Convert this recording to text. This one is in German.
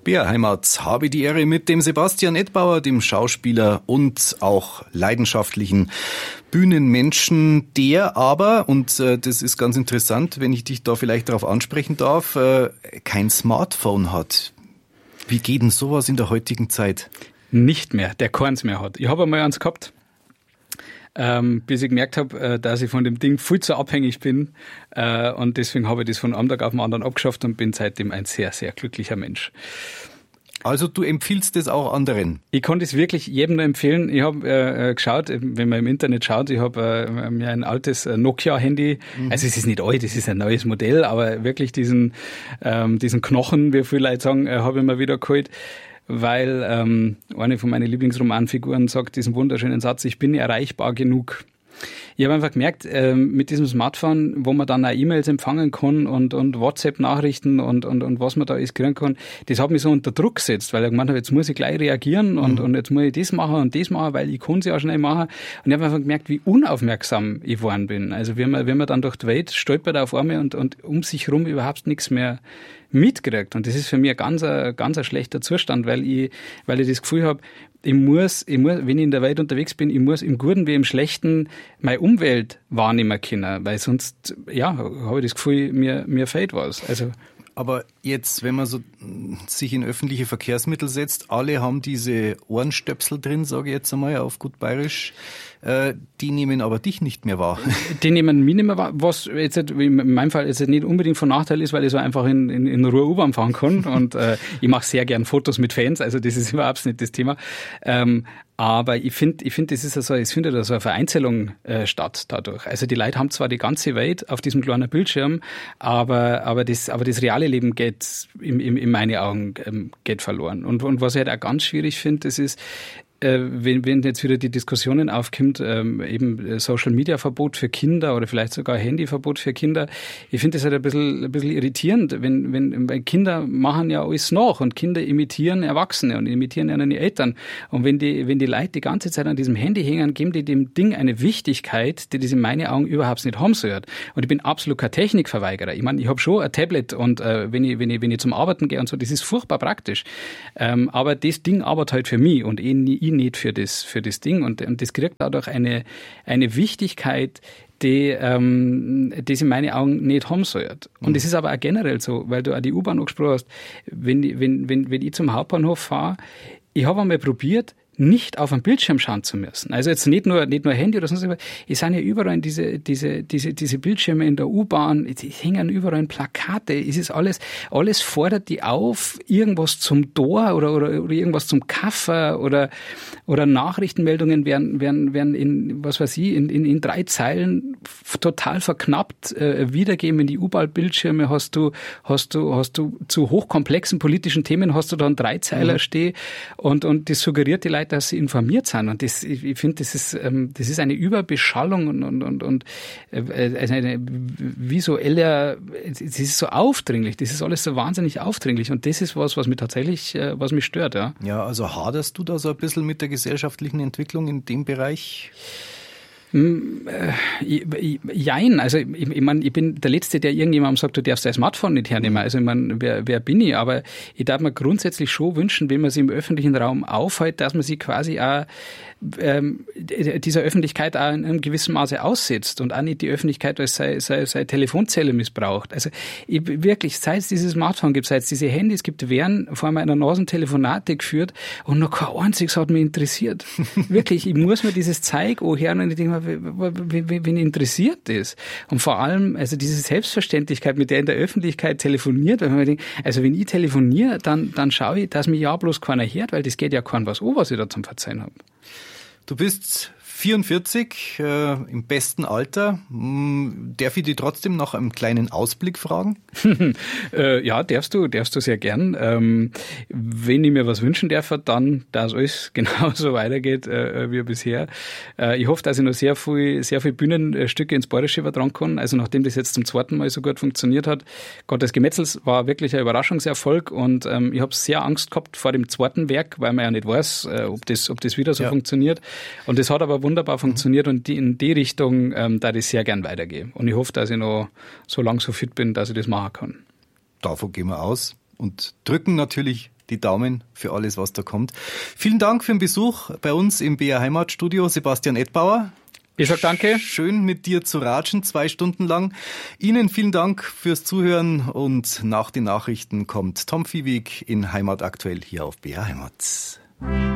BR-Heimat habe die Ehre mit dem Sebastian Edbauer, dem Schauspieler und auch leidenschaftlichen Bühnenmenschen, der aber, und das ist ganz interessant, wenn ich dich da vielleicht darauf ansprechen darf, kein Smartphone hat. Wie geht denn sowas in der heutigen Zeit? Nicht mehr, der keins mehr hat. Ich habe einmal eins gehabt, bis ich gemerkt habe, dass ich von dem Ding viel zu abhängig bin, und deswegen habe ich das von einem Tag auf den anderen abgeschafft und bin seitdem ein sehr, sehr glücklicher Mensch. Also du empfiehlst das auch anderen? Ich kann das wirklich jedem nur empfehlen. Ich habe geschaut, wenn man im Internet schaut, ich habe mir ein altes Nokia-Handy, also es ist nicht alt, es ist ein neues Modell, aber wirklich diesen Knochen, wie viele Leute sagen, habe ich mir wieder geholt, weil eine von meinen Lieblingsromanfiguren sagt diesen wunderschönen Satz: Ich bin erreichbar genug. Ich habe einfach gemerkt, mit diesem Smartphone, wo man dann auch E-Mails empfangen kann und WhatsApp-Nachrichten und was man da alles kriegen kann, das hat mich so unter Druck gesetzt, weil ich gemeint habe, jetzt muss ich gleich reagieren und jetzt muss ich das machen, weil ich kann es ja auch schnell machen. Und ich habe einfach gemerkt, wie unaufmerksam ich geworden bin. Also wenn man dann durch die Welt stolpert auf einmal und um sich herum überhaupt nichts mehr mitkriegt. Und das ist für mich ein ganz schlechter Zustand, weil ich das Gefühl habe, ich muss, wenn ich in der Welt unterwegs bin, ich muss im Guten wie im Schlechten meine Umwelt wahrnehmen können, weil sonst, habe ich das Gefühl, mir fehlt was. Also. Aber jetzt, wenn man so sich in öffentliche Verkehrsmittel setzt, alle haben diese Ohrenstöpsel drin, sage ich jetzt einmal auf gut Bayerisch, die nehmen aber dich nicht mehr wahr. Die nehmen mich nicht mehr wahr, was jetzt in meinem Fall jetzt nicht unbedingt von Nachteil ist, weil ich so einfach in Ruhe U-Bahn fahren kann und ich mache sehr gern Fotos mit Fans, also das ist überhaupt nicht das Thema. Aber ich finde, es findet da so eine Vereinzelung statt dadurch. Also die Leute haben zwar die ganze Welt auf diesem kleinen Bildschirm, aber das reale Leben geht in meine Augen geht verloren. Und was ich halt auch ganz schwierig finde, das ist, wenn jetzt wieder die Diskussionen aufkommt, eben Social-Media-Verbot für Kinder oder vielleicht sogar Handyverbot für Kinder. Ich finde das halt ein bisschen irritierend, wenn Kinder machen ja alles nach und Kinder imitieren Erwachsene und imitieren ihre Eltern. Und wenn die Leute die ganze Zeit an diesem Handy hängen, geben die dem Ding eine Wichtigkeit, die das in meinen Augen überhaupt nicht haben soll. Und ich bin absolut kein Technikverweigerer. Ich meine, ich habe schon ein Tablet und wenn ich zum Arbeiten gehe und so, das ist furchtbar praktisch. Aber das Ding arbeitet halt für mich und ich nicht für das Ding und das kriegt dadurch eine Wichtigkeit, die das in meinen Augen nicht haben soll. Und das ist aber auch generell so, weil du auch die U-Bahn angesprochen hast, wenn ich zum Hauptbahnhof fahre, ich habe einmal probiert, nicht auf einen Bildschirm schauen zu müssen. Also jetzt nicht nur Handy oder sonst was. Es sind ja überall diese Bildschirme in der U-Bahn, es hängen überall Plakate, es ist alles fordert die auf, irgendwas zum Tor oder irgendwas zum Kaffee oder Nachrichtenmeldungen werden in, was weiß ich, in 3 Zeilen total verknappt wiedergeben. In die U-Bahn-Bildschirme hast du zu hochkomplexen politischen Themen hast du dann 3 Zeiler stehen und das suggeriert die Leute, dass sie informiert sind. Und ich finde, das ist eine Überbeschallung und eine visuelle, es ist so aufdringlich, das ist alles so wahnsinnig aufdringlich und das ist was mich tatsächlich, was mich stört. Ja, also haderst du da so ein bisschen mit der gesellschaftlichen Entwicklung in dem Bereich? Jein, also ich meine, ich bin der Letzte, der irgendjemandem sagt, du darfst dein Smartphone nicht hernehmen. Also ich meine, wer bin ich? Aber ich darf mir grundsätzlich schon wünschen, wenn man sich im öffentlichen Raum aufhält, dass man sich quasi auch dieser Öffentlichkeit auch in einem gewissen Maße aussetzt und auch nicht die Öffentlichkeit als seine Telefonzelle missbraucht. Also wirklich, seit es dieses Smartphone gibt, seit es diese Handys gibt, werden vor meiner Nase Telefonate geführt und noch kein einziges hat mich interessiert. Wirklich, ich muss mir dieses Zeug anhören und ich denke mir, wen interessiert das? Und vor allem, also diese Selbstverständlichkeit, mit der in der Öffentlichkeit telefoniert, weil man denkt, also wenn ich telefoniere, dann schaue ich, dass mich ja bloß keiner hört, weil das geht ja keinem was an, was ich da zum Verzeihen habe. Du bist 44, im besten Alter. Darf ich dich trotzdem nach einem kleinen Ausblick fragen? Ja, darfst du sehr gern. Wenn ich mir was wünschen darf, dann, dass alles genauso weitergeht wie bisher. Ich hoffe, dass ich noch sehr viel Bühnenstücke ins Bayerische übertragen kann. Also nachdem das jetzt zum 2. Mal so gut funktioniert hat, Gottes Gemetzels war wirklich ein Überraschungserfolg und ich habe sehr Angst gehabt vor dem 2. Werk, weil man ja nicht weiß, ob das wieder so funktioniert. Und das hat aber wunderbar funktioniert und in die Richtung da ich sehr gern weitergehe. Und ich hoffe, dass ich noch so lange so fit bin, dass ich das machen kann. Davon gehen wir aus und drücken natürlich die die Daumen für alles, was da kommt. Vielen Dank für den Besuch bei uns im BR Heimatstudio, Sebastian Edbauer. Ich sag danke. Schön mit dir zu ratschen, 2 Stunden lang. Ihnen vielen Dank fürs Zuhören und nach den Nachrichten kommt Tom Viehweg in Heimat aktuell hier auf BR Heimat.